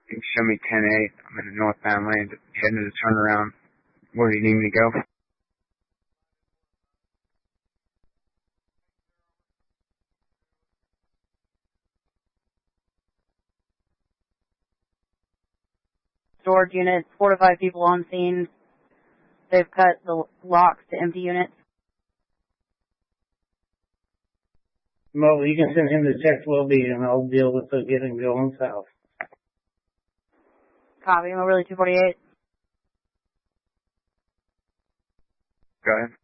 You can show me 10-8. I'm in the northbound lane, heading to the turnaround. Where do you need me to go? Storage units, 4 to 5 people on scene. They've cut the locks to empty units. Well, you can send him to check Wilby and I'll deal with getting going south. Copy, Mobility 248. Go ahead.